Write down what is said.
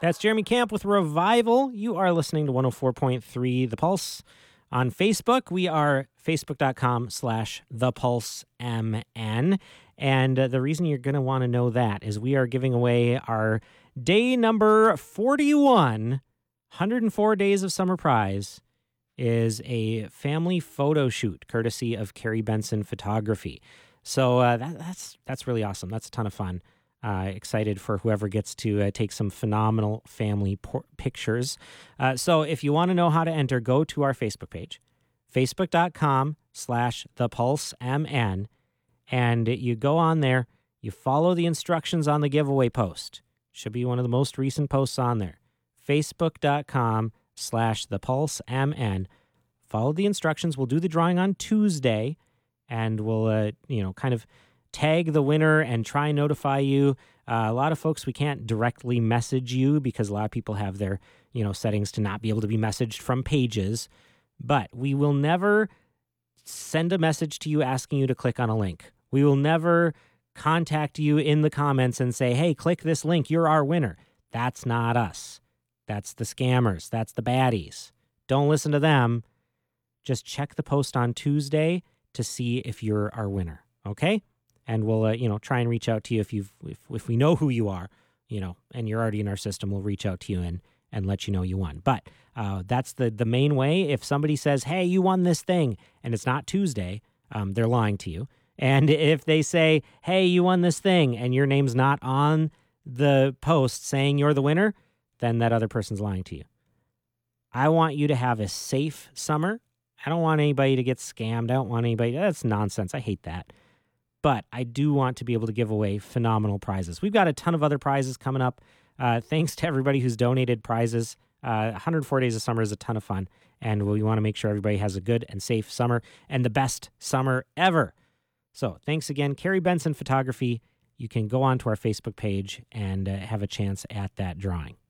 That's Jeremy Camp with Revival. You are listening to 104.3 The Pulse. On Facebook, we are facebook.com/thepulsemn. And the reason you're going to want to know that is we are giving away our day number 41, 104 Days of Summer prize, is a family photo shoot courtesy of Carrie Benson Photography. So that's really awesome. That's a ton of fun. Excited for whoever gets to take some phenomenal family pictures. So if you want to know how to enter, go to our Facebook page, facebook.com/thepulsemn, and you go on there, you follow the instructions on the giveaway post. Should be one of the most recent posts on there. facebook.com/thepulsemn. Follow the instructions. We'll do the drawing on Tuesday, and we'll, kind of tag the winner and try and notify you. A lot of folks, we can't directly message you because a lot of people have their, settings to not be able to be messaged from pages. But we will never send a message to you asking you to click on a link. We will never contact you in the comments and say, hey, click this link, you're our winner. That's not us. That's the scammers. That's the baddies. Don't listen to them. Just check the post on Tuesday to see if you're our winner, okay? And we'll, try and reach out to you if we know who you are, and you're already in our system, we'll reach out to you and let you know you won. But that's the main way. If somebody says, hey, you won this thing, and it's not Tuesday, they're lying to you. And if they say, hey, you won this thing, and your name's not on the post saying you're the winner, then that other person's lying to you. I want you to have a safe summer. I don't want anybody to get scammed. I don't want anybody. That's nonsense. I hate that. But I do want to be able to give away phenomenal prizes. We've got a ton of other prizes coming up. Thanks to everybody who's donated prizes. 104 Days of Summer is a ton of fun, and we want to make sure everybody has a good and safe summer and the best summer ever. So thanks again, Carrie Benson Photography. You can go on to our Facebook page and have a chance at that drawing.